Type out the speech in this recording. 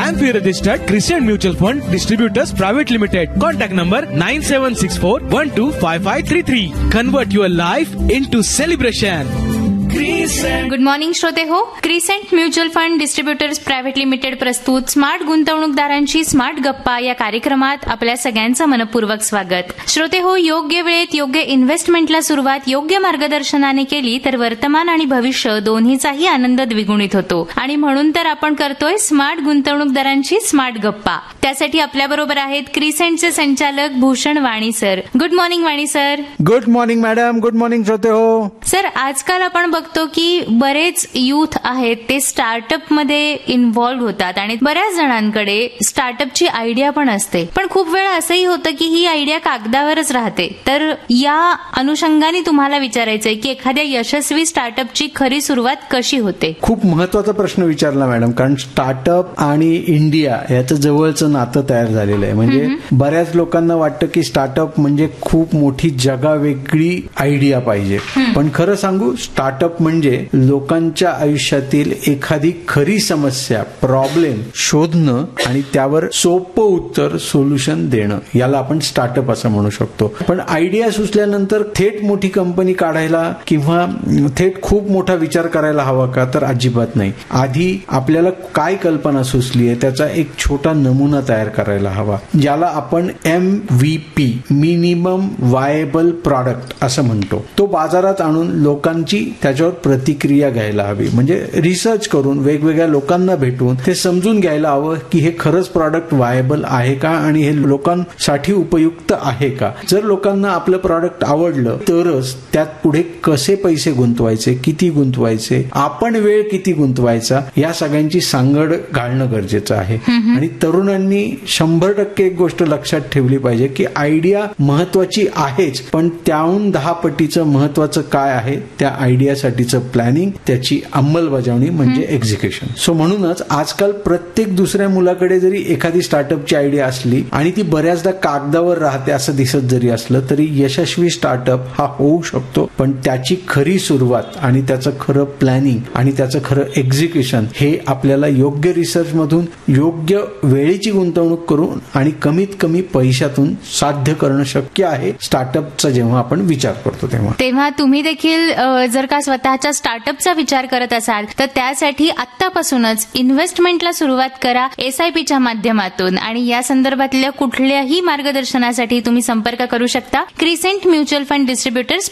MFI registered Crescent Mutual Fund Distributors Private Limited. Contact number 9764125533. Convert your life into celebration. Good morning श्रोते हो. Crescent mutual fund distributors private limited प्रस्तुत smart गुंतवणूकदारांची smart गप्पा या कार्यक्रमात आपल्या सगळ्यांचं मनपूर्वक स्वागत. श्रोते हो, योग्य वेळेत योग्य इन्व्हेस्टमेंटला सुरुवात योग्य मार्गदर्शनाने केली तर वर्तमान आणि भविष्य दोन्हीचाही आनंद द्विगुणित होतो. आणि म्हणून तर आपण करतोय स्मार्ट गुंतवणूकदारांची स्मार्ट गप्पा. त्यासाठी आपल्याबरोबर आहेत क्रिसेंटचे संचालक भूषण वाणी सर. गुड मॉर्निंग वाणी sir. Good morning madam. Good morning श्रोते हो. सर, आजकाल आपण बघतो की बरेच युथ आहेत ते स्टार्टअप मध्ये इन्व्हॉल्व्ह होतात आणि बऱ्याच जणांकडे स्टार्टअपची आयडिया पण असते, पण खूप वेळा असंही होतं की ही आयडिया कागदावरच राहते. तर या अनुषंगाने तुम्हाला विचारायचंय की एखाद्या यशस्वी स्टार्टअपची खरी सुरुवात कशी होते? खूप महत्वाचा प्रश्न विचारला मॅडम, कारण स्टार्टअप आणि इंडिया याचं जवळचं नातं तयार झालेलं आहे. म्हणजे बऱ्याच लोकांना वाटतं की स्टार्टअप म्हणजे खूप मोठी जगावेगळी आयडिया पाहिजे, पण खरं सांगू स्टार्टअप म्हणजे लोकांच्या आयुष्यातील एखादी खरी समस्या, प्रॉब्लेम शोधणं आणि त्यावर सोपं उत्तर, सोल्युशन देणं, याला आपण स्टार्टअप असं म्हणू शकतो. पण आयडिया सुचल्यानंतर थेट मोठी कंपनी काढायला किंवा थेट खूप मोठा विचार करायला हवा का? तर अजिबात नाही. आधी आपल्याला काय कल्पना सुचली आहे त्याचा एक छोटा नमुना तयार करायला हवा, ज्याला आपण MVP मिनिमम वायबल प्रॉडक्ट असं म्हणतो. तो बाजारात आणून लोकांची त्याच्यावर प्रतिक्रिया घ्यायला हवी. म्हणजे रिसर्च करून वेगवेगळ्या लोकांना भेटून ते समजून घ्यायला हवं की हे खरंच प्रॉडक्ट वायबल आहे का आणि हे लोकांसाठी उपयुक्त आहे का. जर लोकांना आपलं प्रॉडक्ट आवडलं तरच त्यात पुढे कसे पैसे गुंतवायचे, किती गुंतवायचे, आपण वेळ किती गुंतवायचा, या सगळ्यांची सांगड घालणं गरजेचं आहे. आणि तरुणांनी 100% एक गोष्ट लक्षात ठेवली पाहिजे की आयडिया महत्वाची आहेच, पण त्याहून 10 पटीचं महत्वाचं काय आहे, त्या आयडियासाठीचं प्लॅनिंग, त्याची अंमलबजावणी म्हणजे एक्झिक्युशन. सो म्हणूनच आजकाल प्रत्येक दुसऱ्या मुलाकडे जरी एखादी स्टार्टअपची आयडिया असली आणि ती बऱ्याचदा कागदावर राहते असं दिसत जरी असलं तरी यशस्वी स्टार्टअप हा होऊ शकतो, पण त्याची खरी सुरुवात आणि त्याचं खरं प्लॅनिंग आणि त्याचं खरं एक्झिक्युशन हे आपल्याला योग्य रिसर्च मधून, योग्य वेळेची गुंतवणूक करून आणि कमीत कमी पैशातून साध्य करणं शक्य आहे. स्टार्टअपचा जेव्हा आपण विचार करतो तेव्हा तुम्ही देखील जर का स्वतःच्या स्टार्टअपचा विचार करत असाल तर त्यासाठी आत्तापासूनच इन्व्हेस्टमेंटला सुरुवात करा SIPच्या माध्यमातून. आणि या संदर्भातल्या कुठल्याही मार्गदर्शनासाठी तुम्ही संपर्क करू शकता क्रिसेंट म्युच्युअल फंड डिस्ट्रीब्युटर्स